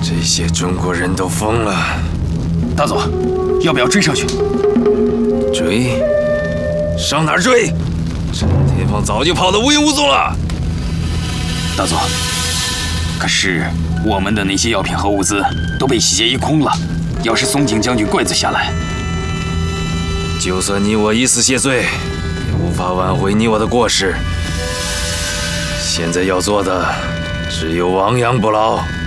这些中国人都疯了。 大佐，要不要追上去？ 追？上哪儿追？陈天放早就跑得无影无踪了。 大佐，可是我们的那些药品和物资都被洗劫一空了。要是松井将军怪罪下来， 就算你我一死谢罪，也无法挽回你我的过失。现在要做的只有亡羊补牢。